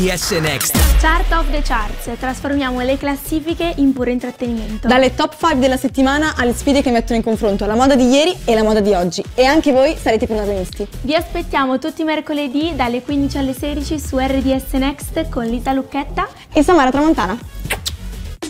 RDS Next. Chart of the Charts, trasformiamo le classifiche in puro intrattenimento. Dalle top 5 della settimana alle sfide che mettono in confronto la moda di ieri e la moda di oggi. E anche voi sarete protagonisti. Vi aspettiamo tutti i mercoledì dalle 15 alle 16 su RDS Next con Lita Lucchetta E Samara Tramontana.